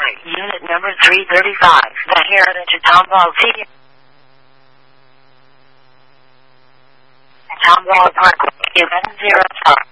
Unit number 335, the Heritage Townwall T. Townwall Park, event 05.